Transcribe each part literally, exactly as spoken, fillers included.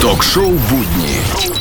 Ток-шоу «Будни».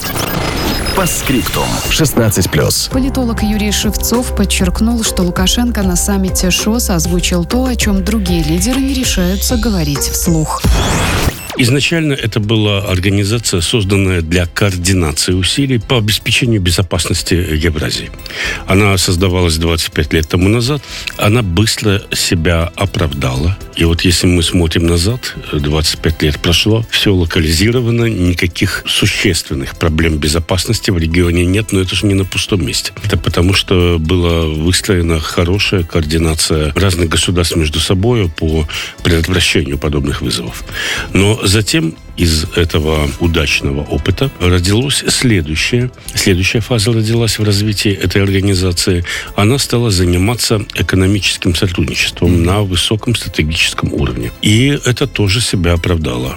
По скриптум. шестнадцать плюс. Политолог Юрий Шевцов подчеркнул, что Лукашенко на саммите ШОС озвучил то, о чем другие лидеры не решаются говорить вслух. Изначально это была организация, созданная для координации усилий по обеспечению безопасности Евразии. Она создавалась двадцать пять лет тому назад. Она быстро себя оправдала. И вот если мы смотрим назад, двадцать пять лет прошло, все локализировано, никаких существенных проблем безопасности в регионе нет, но это же не на пустом месте. Это потому, что была выстроена хорошая координация разных государств между собой по предотвращению подобных вызовов. Но затем из этого удачного опыта родилось следующее. Следующая фаза родилась в развитии этой организации. Она стала заниматься экономическим сотрудничеством на высоком стратегическом уровне. И это тоже себя оправдало.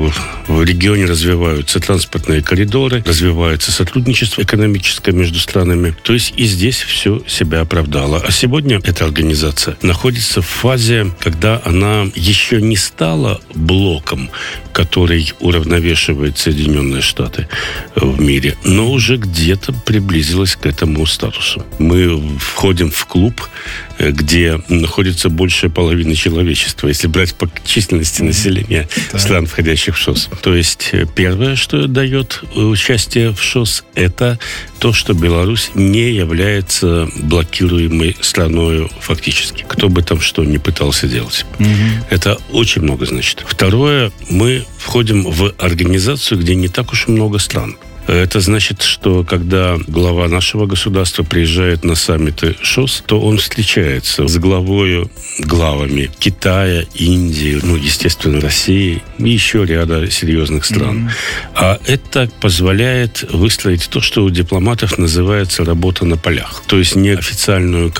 В регионе развиваются транспортные коридоры, развивается сотрудничество экономическое между странами. То есть и здесь все себя оправдало. А сегодня эта организация находится в фазе, когда она еще не стала блоком, который уравновешивает Соединенные Штаты в мире, но уже где-то приблизилась к этому статусу. Мы входим в клуб, где находится большая половина человечества, если брать по численности населения mm-hmm. стран, входящих в ШОС. То есть первое, что дает участие в ШОС, это то, что Беларусь не является блокируемой страной фактически. Кто бы там что ни пытался делать. Mm-hmm. Это очень много значит. Второе, мы входим в организацию, где не так уж и много стран. Это значит, что когда глава нашего государства приезжает на саммиты ШОС, то он встречается с главой, главами Китая, Индии, ну, естественно, России и еще ряда серьезных стран. Mm-hmm. А это позволяет выстроить то, что у дипломатов называется работа на полях. То есть неофициальную